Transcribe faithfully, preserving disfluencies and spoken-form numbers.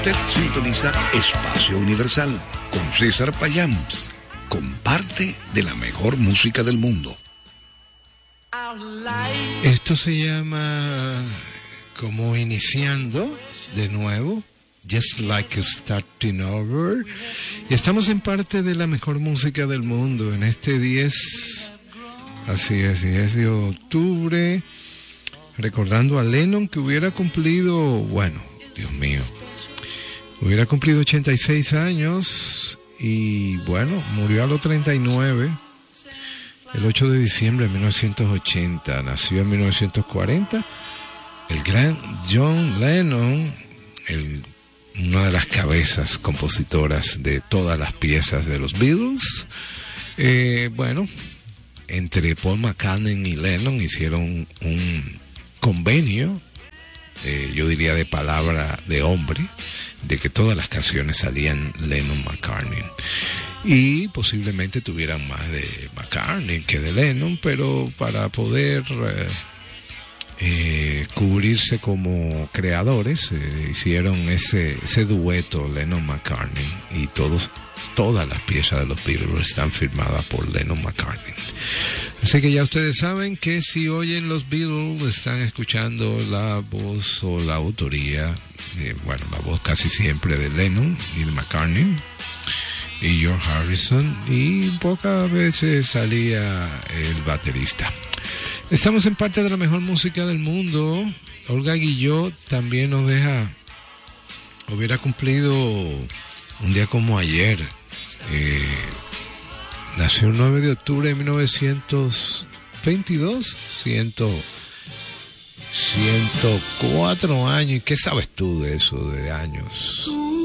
Usted sintoniza Espacio Universal con César Payams. Comparte de la mejor música del mundo. Esto se llama, como iniciando de nuevo, Just Like Starting Over. Y estamos en parte de la mejor música del mundo en este diez, así es, diez de octubre, recordando a Lennon, que hubiera cumplido, bueno, Dios mío, hubiera cumplido ochenta y seis años y bueno, murió a los treinta y nueve, el ocho de diciembre de mil novecientos ochenta. Nació en mil novecientos cuarenta el gran John Lennon, el, una de las cabezas compositoras de todas las piezas de los Beatles. Eh, bueno, entre Paul McCartney y Lennon hicieron un convenio, eh, yo diría de palabra de hombre, de que todas las canciones salían Lennon-McCartney. Y posiblemente tuvieran más de McCartney que de Lennon, pero para poder eh, eh, cubrirse como creadores, eh, hicieron ese, ese dueto Lennon-McCartney, y todos, todas las piezas de los Beatles están firmadas por Lennon-McCartney. Así que ya ustedes saben que si oyen los Beatles están escuchando la voz o la autoría, eh, bueno, la voz casi siempre de Lennon y de McCartney y George Harrison, y pocas veces salía el baterista. Estamos en parte de la mejor música del mundo. Olga Guillot también nos deja, hubiera cumplido un día como ayer, eh, nació el nueve de octubre de mil novecientos veintidós, ciento, ciento cuatro años. ¿Y qué sabes tú de eso, de años?